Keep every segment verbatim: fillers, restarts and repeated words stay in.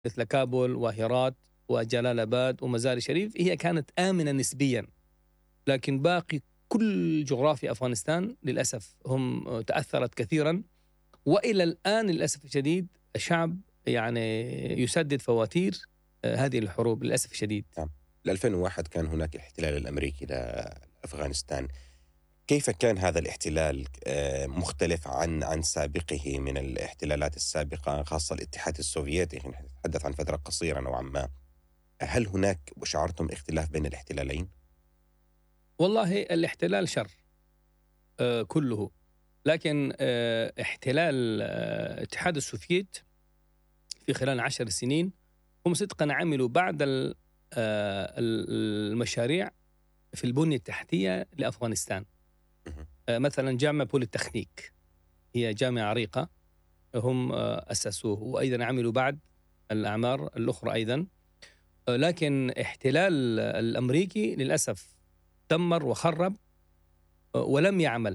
مثل كابول وهرات وجلال آباد ومزار شريف هي كانت آمنة نسبيا، لكن باقي كل جغرافيا أفغانستان للأسف هم تأثرت كثيرا، وإلى الآن للأسف الشديد الشعب يعني يسدد فواتير هذه الحروب للأسف الشديد. نعم. ألفين وواحد كان هناك الاحتلال الأمريكي لأفغانستان. كيف كان هذا الاحتلال مختلف عن عن سابقه من الاحتلالات السابقة، خاصة الاتحاد السوفيتي؟ نتحدث عن فترة قصيرة نوعا ما. هل هناك شعرتم اختلاف بين الاحتلالين؟ والله الاحتلال شر آه كله، لكن آه احتلال آه الاتحاد السوفيت في خلال عشر سنين هم صدقا عملوا بعض آه المشاريع في البنية التحتية لأفغانستان. آه مثلا جامعة بوليتكنيك هي جامعة عريقة هم آه أسسوه، وأيضا عملوا بعض الأعمار الأخرى أيضا. آه لكن احتلال الأمريكي للأسف دمر وخرب آه ولم يعمل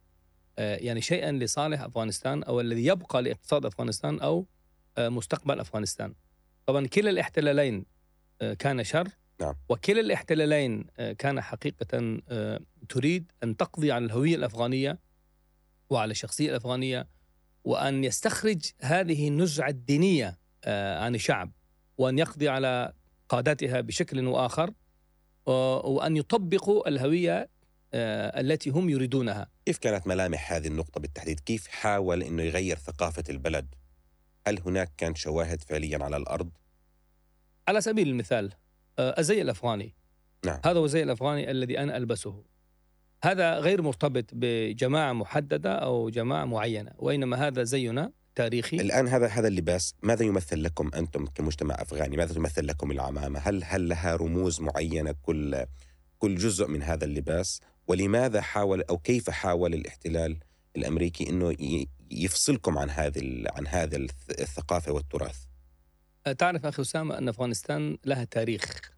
آه يعني شيئا لصالح أفغانستان أو الذي يبقى لاقتصاد أفغانستان أو آه مستقبل أفغانستان. طبعا كلا الاحتلالين آه كان شر. نعم. وكلا الاحتلالين آه كان حقيقة آه تريد أن تقضي على الهوية الأفغانية وعلى الشخصية الأفغانية، وأن يستخرج هذه النزعة الدينية عن الشعب، وأن يقضي على قادتها بشكل وآخر، وأن يطبقوا الهوية التي هم يريدونها. كيف كانت ملامح هذه النقطة بالتحديد؟ كيف حاول أنه يغير ثقافة البلد؟ هل هناك كان شواهد فعليا على الأرض؟ على سبيل المثال الزي الأفغاني. نعم. هذا هو الزي الأفغاني الذي أنا ألبسه. هذا غير مرتبط بجماعة محددة أو جماعة معينة، وإنما هذا زينا تاريخي. الآن هذا هذا اللباس ماذا يمثل لكم أنتم كمجتمع أفغاني؟ ماذا تمثل لكم العمامة؟ هل هل لها رموز معينة كل كل جزء من هذا اللباس؟ ولماذا حاول أو كيف حاول الاحتلال الأمريكي إنه يفصلكم عن هذه عن هذا الثقافة والتراث؟ تعرف أخي أسامة أن أفغانستان لها تاريخ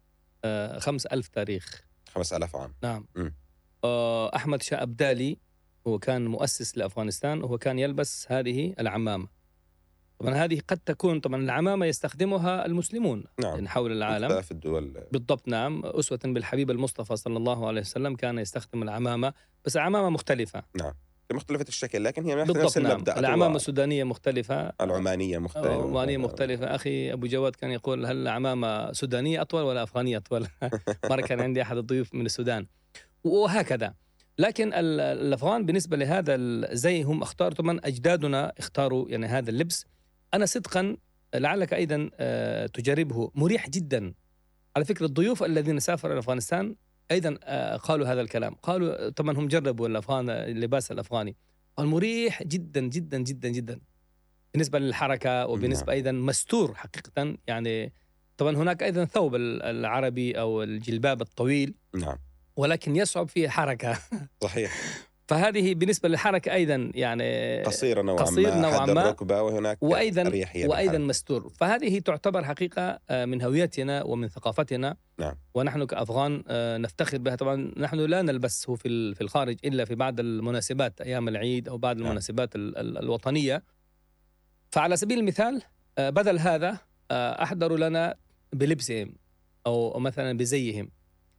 خمس ألف تاريخ. خمس ألاف عام. نعم. م. أحمد شاه أبدالي هو كان مؤسس لأفغانستان، وهو كان يلبس هذه العمامة. طبعا هذه قد تكون طبعا العمامة يستخدمها المسلمون نعم. حول العالم مختلف الدول. بالضبط. نعم. أسوة بالحبيب المصطفى صلى الله عليه وسلم كان يستخدم العمامة، بس عمامة مختلفة. نعم. مختلفة الشكل، لكن هي بالضبط. نفس نعم. المبدأ. العمامة السودانية مختلفة، العمانية مختلفة. العمانية مختلفة. أخي أبو جواد كان يقول هل العمامة سودانية أطول ولا أفغانية أطول؟ مرة كان عندي أحد الضيوف من السودان وهكذا. لكن الأفغان بالنسبة لهذا الزي هم اختاروا، طبعا أجدادنا اختاروا يعني هذا اللبس. أنا صدقا لعلك أيضا تجربه، مريح جدا. على فكرة الضيوف الذين سافروا إلى أفغانستان أيضا قالوا هذا الكلام. قالوا طبعا هم جربوا الأفغان اللباس الأفغاني، قال مريح جدا جدا جدا جدا بالنسبة للحركة، وبالنسبة أيضا مستور حقيقة. يعني طبعا هناك أيضا ثوب العربي أو الجلباب الطويل. نعم. ولكن يصعب فيه حركة. صحيح. فهذه بالنسبة للحركة أيضا يعني قصيرة نوعا قصير ما، نوعا حد ما، الركبة، وهناك وأيضا أريحية وأيضا بالحركة. مستور. فهذه تعتبر حقيقة من هويتنا ومن ثقافتنا. نعم. ونحن كأفغان نفتخر بها. طبعا نحن لا نلبسه في في الخارج إلا في بعض المناسبات، أيام العيد أو بعض نعم. المناسبات الوطنية. فعلى سبيل المثال بدل هذا أحضروا لنا بلبسهم أو مثلا بزيهم.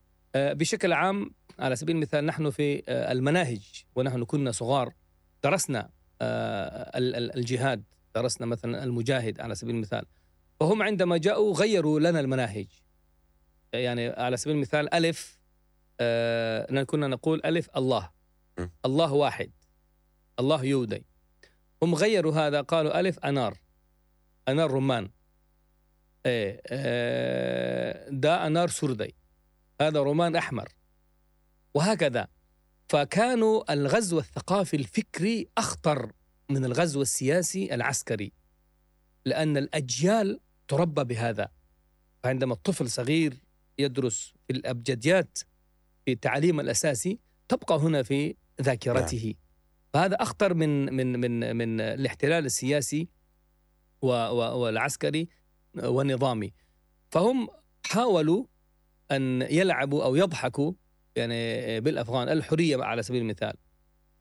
بشكل عام على سبيل المثال نحن في المناهج ونحن كنا صغار درسنا الجهاد، درسنا مثلا المجاهد على سبيل المثال. فهم عندما جاءوا غيروا لنا المناهج. يعني على سبيل المثال ألف آه كنا نقول ألف الله م. الله واحد، الله يودي. هم غيروا هذا، قالوا ألف أنار، أنار رمان. إيه آه ده أنار سردي، هذا رمان أحمر، وهكذا. فكانوا الغزو الثقافي الفكري أخطر من الغزو السياسي العسكري، لأن الأجيال تربى بهذا. فعندما الطفل صغير يدرس في الأبجديات في التعليم الأساسي تبقى هنا في ذاكرته. فهذا أخطر من من من من الاحتلال السياسي والعسكري والنظامي. فهم حاولوا أن يلعبوا أو يضحكوا يعني بالأفغان الحرية على سبيل المثال.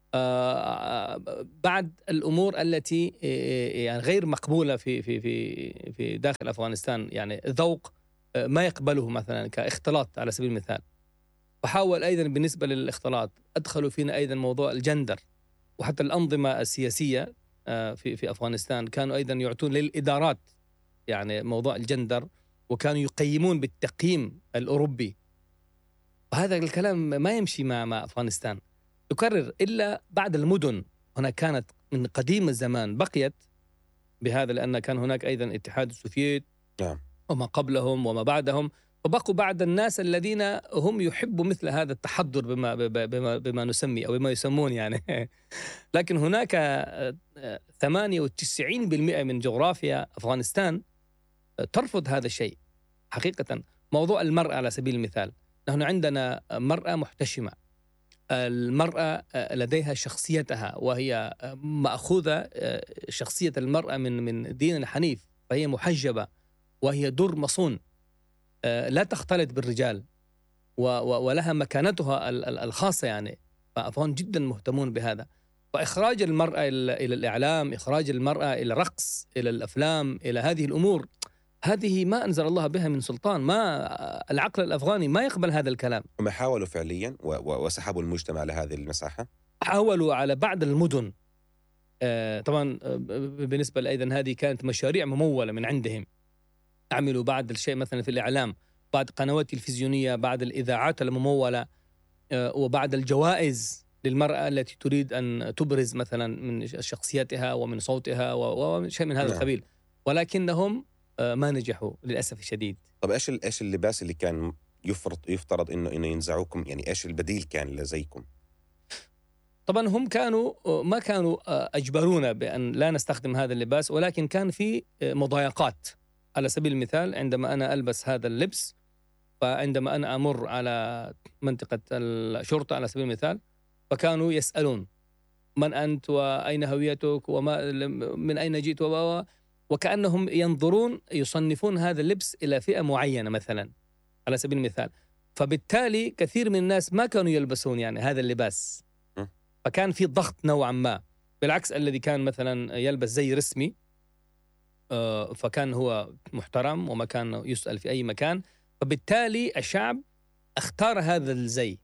بعد الأمور التي يعني غير مقبولة في في في في داخل أفغانستان، يعني ذوق ما يقبله مثلا كاختلاط على سبيل المثال. فحاول أيضا بالنسبة للاختلاط أدخلوا فينا أيضا موضوع الجندر، وحتى الأنظمة السياسية في في أفغانستان كانوا أيضا يعطون للإدارات يعني موضوع الجندر، وكانوا يقيمون بالتقييم الأوروبي. وهذا الكلام ما يمشي مع مع أفغانستان. يكرر إلا بعد المدن، هنا كانت من قديم الزمان بقيت بهذا، لأن كان هناك أيضا الاتحاد السوفيت نعم. وما قبلهم وما بعدهم، وبقوا بعد الناس الذين هم يحبوا مثل هذا التحضر بما, بما, بما نسمي أو بما يسمون يعني. لكن هناك ثمانية وتسعين بالمئة من جغرافيا أفغانستان ترفض هذا الشيء حقيقة. موضوع المرأة على سبيل المثال، نحن عندنا مرأة محتشمة، المرأة لديها شخصيتها، وهي مأخوذة شخصية المرأة من من دين الحنيف، فهي محجبة وهي در مصون، لا تختلط بالرجال ولها مكانتها الخاصة يعني. فأفغان جدا مهتمون بهذا. فإخراج المرأة إلى الإعلام، إخراج المرأة إلى الرقص، إلى الأفلام، إلى هذه الأمور، هذه ما أنزل الله بها من سلطان. ما العقل الأفغاني ما يقبل هذا الكلام. هم حاولوا فعليا وسحبوا المجتمع لهذه المساحة. حاولوا على بعض المدن طبعا. بالنسبة أيضا هذه كانت مشاريع ممولة من عندهم. عملوا بعض الشيء مثلا في الإعلام، بعض قنوات تلفزيونية، بعض الإذاعات الممولة، وبعض الجوائز للمرأة التي تريد أن تبرز مثلا من شخصيتها ومن صوتها وشيء من هذا القبيل. ولكنهم ما نجحوا للأسف الشديد. طب إيش إيش اللباس اللي كان يفرض يفترض إنه إنه ينزعوكم؟ يعني إيش البديل كان لزيكم؟ طبعا هم كانوا ما كانوا أجبرونا بأن لا نستخدم هذا اللباس، ولكن كان في مضايقات. على سبيل المثال عندما أنا ألبس هذا اللبس، فعندما أنا أمر على منطقة الشرطة على سبيل المثال، فكانوا يسألون من أنت وأين هويتك وما من أين جئت، وكأنهم ينظرون يصنفون هذا اللبس إلى فئة معينة مثلا على سبيل المثال. فبالتالي كثير من الناس ما كانوا يلبسون يعني هذا اللباس، فكان في ضغط نوعا ما. بالعكس الذي كان مثلا يلبس زي رسمي فكان هو محترم وما كان يسأل في أي مكان. فبالتالي الشعب اختار هذا الزي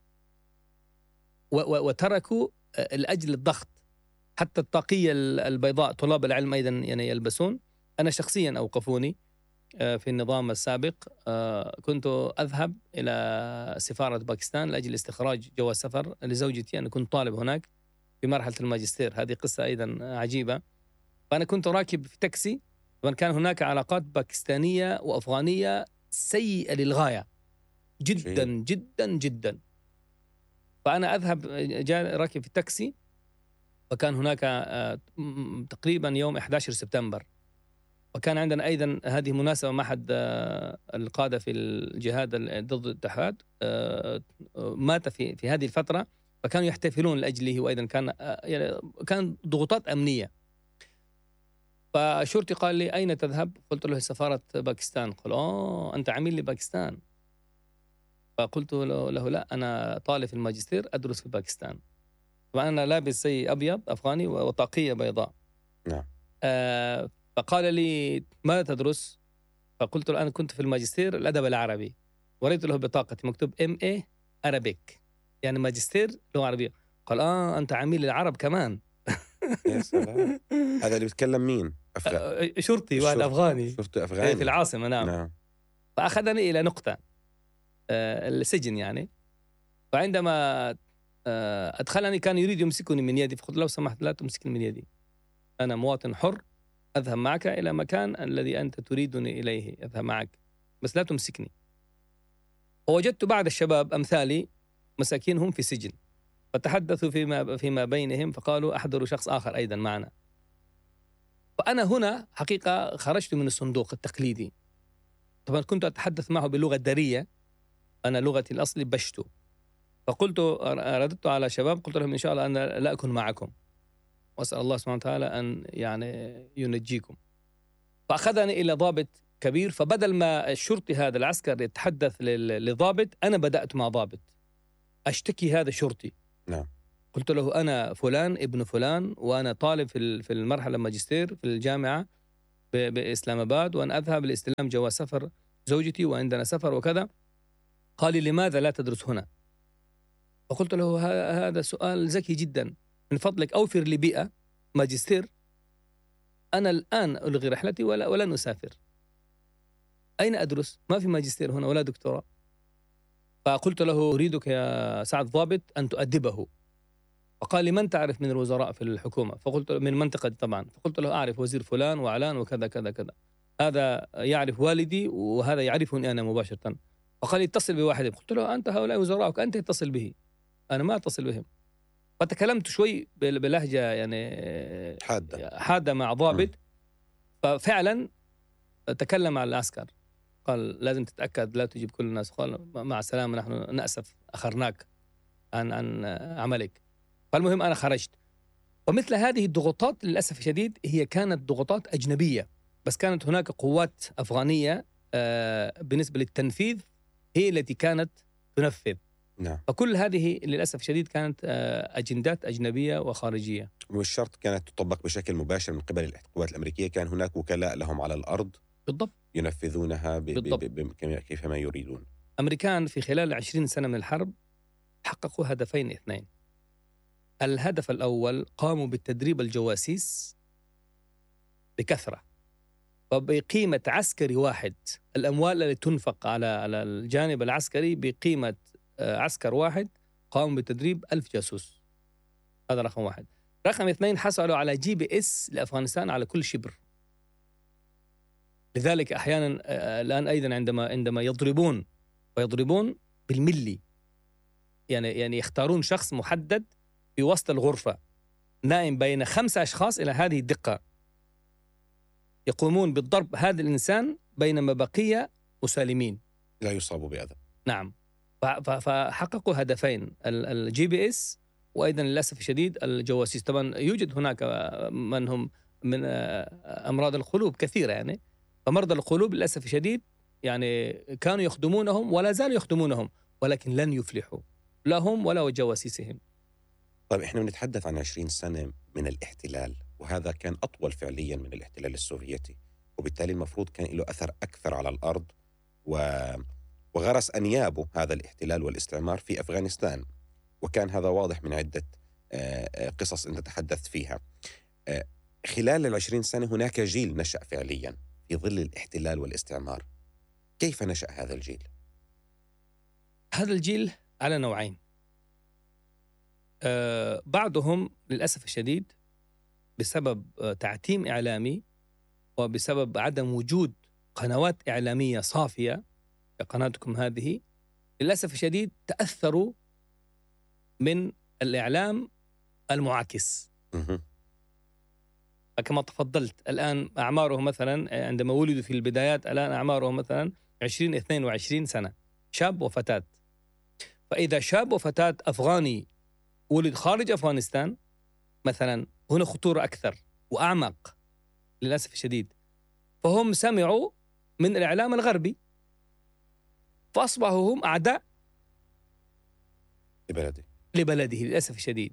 وتركوا لأجل الضغط. حتى الطاقية البيضاء طلاب العلم أيضا يعني يلبسون. أنا شخصيا أوقفوني في النظام السابق، كنت أذهب إلى سفارة باكستان لأجل استخراج جواز سفر لزوجتي. أنا كنت طالب هناك في مرحلة الماجستير. هذه قصة أيضا عجيبة. فأنا كنت راكب في تاكسي، وكان هناك علاقات باكستانية وأفغانية سيئة للغاية جدا جدا جدا. فأنا أذهب جاء راكب في التاكسي، وكان هناك تقريبا يوم أحد عشر سبتمبر، وكان عندنا أيضا هذه مناسبة مع أحد القادة في الجهاد ضد الاتحاد مات في في هذه الفترة، فكانوا يحتفلون لأجله. وأيضا كان يعني كان ضغوطات أمنية. فشرطي قال لي أين تذهب؟ قلت له سفارة باكستان. قال آه أنت عميل لباكستان. فقلت له, له لا، أنا طالب في الماجستير أدرس في باكستان. وأنا لابس زي أبيض أفغاني وطاقية بيضاء. نعم. آه فقال لي ماذا تدرس؟ فقلت له أنا كنت في الماجستير الأدب العربي. وريت له بطاقتي مكتوب إم إيه Arabic، يعني ماجستير لغة عربية. قال آه أنت عميل العرب كمان. يا سلام. هذا اللي بيتكلم مين؟ أفغان. شرطي واحد أفغاني. شرطي أفغاني في العاصمة. نعم. نعم. فأخذني إلى نقطة السجن يعني. فعندما أدخلني كان يريد يمسكني من يدي، فقلت لو سمحت لا تمسكني من يدي، أنا مواطن حر أذهب معك إلى مكان الذي أنت تريدني إليه، أذهب معك بس لا تمسكني. ووجدت بعض الشباب أمثالي مساكين هم في سجن، فتحدثوا فيما, فيما بينهم فقالوا أحضروا شخص آخر أيضا معنا. فأنا هنا حقيقة خرجت من الصندوق التقليدي. طبعا كنت أتحدث معه باللغة الدارية، أنا لغتي الأصلي بشتو. فقلت رددت على شباب قلت لهم إن شاء الله أنا لا أكون معكم، وأسأل الله سبحانه وتعالى أن يعني ينجيكم. فأخذني إلى ضابط كبير، فبدل ما الشرطي هذا العسكر يتحدث للضابط، أنا بدأت مع ضابط أشتكي هذا شرطي. نعم. قلت له أنا فلان ابن فلان، وأنا طالب في في المرحلة الماجستير في الجامعة بإسلام آباد، وأن أذهب لاستلام جواز سفر زوجتي وعندنا سفر وكذا. قال لي لماذا لا تدرس هنا؟ فقلت له هذا سؤال ذكي جدا، من فضلك أوفر لي بيئة ماجستير، أنا الآن ألغي رحلتي ولا ولن أسافر. أين أدرس؟ ما في ماجستير هنا ولا دكتوراه. فقلت له أريدك يا سعد ضابط أن تؤدبه. فقال لي من تعرف من الوزراء في الحكومة؟ فقلت له من منطقة طبعا. فقلت له أعرف وزير فلان وعلان وكذا كذا كذا، هذا يعرف والدي وهذا يعرفني أنا مباشرة. فقال لي اتصل بواحد. قلت له أنت هؤلاء وزراءك، أنت اتصل به، أنا ما أتصل بهم. فتكلمت شوي بلهجة يعني حادة حادة مع ضابط. ففعلا تكلم على العسكر، قال لازم تتأكد لا تجيب كل الناس. قال مع السلامة، نحن نأسف أخرناك عن عن عملك. فالمهم أنا خرجت. ومثل هذه الضغوطات للأسف الشديد هي كانت ضغوطات أجنبية، بس كانت هناك قوات أفغانية بالنسبة للتنفيذ هي التي كانت تنفذ. نعم. فكل هذه للأسف الشديد كانت أجندات أجنبية وخارجية. مش شرط كانت تطبق بشكل مباشر من قبل القوات الأمريكية، كان هناك وكلاء لهم على الأرض بالضبط ينفذونها ب... ب... ب... كيفما يريدون. أمريكان في خلال عشرين سنة من الحرب حققوا هدفين اثنين. الهدف الأول قاموا بالتدريب الجواسيس بكثرة وبقيمة عسكري واحد. الأموال التي تنفق على على الجانب العسكري بقيمة عسكر واحد قاموا بتدريب ألف جاسوس. هذا رقم واحد. رقم اثنين حصلوا على جي بي اس لأفغانستان على كل شبر. لذلك أحيانا الآن أيضا عندما عندما يضربون ويضربون بالملي، يعني يعني يختارون شخص محدد في وسط الغرفة نائم بين خمسة أشخاص إلى هذه الدقة، يقومون بالضرب هذا الإنسان بينما بقية مسالمين لا يصابوا بأذى. نعم. فحققوا هدفين، الجي بي اس وأيضا للأسف الشديد الجواسيس. طبعا يوجد هناك من هم من أمراض القلوب كثيرة يعني، فمرضى القلوب للأسف الشديد يعني كانوا يخدمونهم ولا زالوا يخدمونهم، ولكن لن يفلحوا لا هم ولا جواسيسهم. طيب إحنا بنتحدث عن عشرين سنة من الاحتلال، وهذا كان أطول فعليا من الاحتلال السوفيتي، وبالتالي المفروض كان له أثر أكثر على الأرض و... وغرس أنيابه هذا الاحتلال والاستعمار في أفغانستان، وكان هذا واضح من عدة قصص أنت تحدثت فيها. خلال العشرين سنة هناك جيل نشأ فعليا في ظل الاحتلال والاستعمار. كيف نشأ هذا الجيل؟ هذا الجيل على نوعين. أه بعضهم للأسف الشديد بسبب تعتيم إعلامي وبسبب عدم وجود قنوات إعلامية صافية كقناتكم هذه، للأسف الشديد تأثروا من الإعلام المعاكس. كما تفضلت الآن أعمارهم مثلا عندما ولدوا في البدايات الآن أعمارهم مثلا عشرين اثنين وعشرين سنة، شاب وفتاة. فإذا شاب وفتاة أفغاني ولد خارج أفغانستان مثلا، هنا خطورة أكثر وأعمق للأسف الشديد. فهم سمعوا من الإعلام الغربي فأصبحوا هم أعداء لبلده لبلده للأسف الشديد.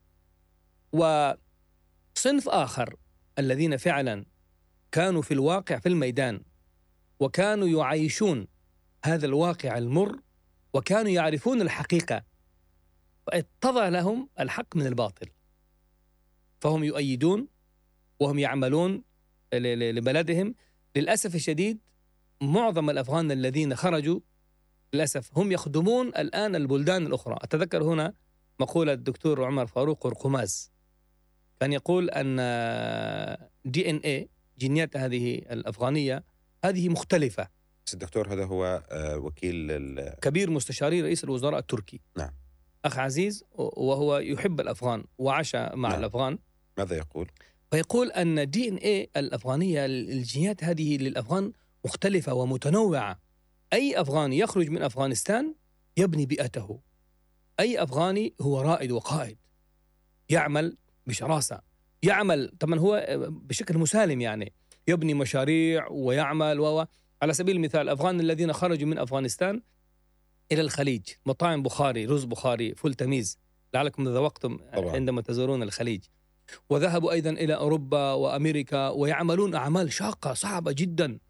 وصنف آخر الذين فعلا كانوا في الواقع في الميدان وكانوا يعيشون هذا الواقع المر وكانوا يعرفون الحقيقة، فاتضح لهم الحق من الباطل، فهم يؤيدون وهم يعملون لبلدهم. للأسف الشديد معظم الأفغان الذين خرجوا للأسف هم يخدمون الآن البلدان الأخرى. أتذكر هنا مقولة الدكتور عمر فاروق قرقماز، كان يقول أن دي إن إيه جينيات هذه الأفغانية هذه مختلفة. الدكتور هذا هو وكيل كبير مستشاري رئيس الوزراء التركي. نعم. أخ عزيز، وهو يحب الأفغان وعاش مع نعم. الأفغان. ماذا يقول؟ فيقول أن دي إن إيه الأفغانية الجينيات هذه للأفغان مختلفة ومتنوعة. أي أفغاني يخرج من أفغانستان يبني بيئته، أي أفغاني هو رائد وقائد يعمل بشراسة، يعمل طبعا هو بشكل مسالم يعني يبني مشاريع ويعمل و على سبيل المثال الأفغان الذين خرجوا من أفغانستان إلى الخليج، مطاعم بخاري، رز بخاري، فول تميز، لعلكم ذوقتم طبعا. عندما تزورون الخليج. وذهبوا أيضا إلى أوروبا وأمريكا ويعملون أعمال شاقة صعبة جدا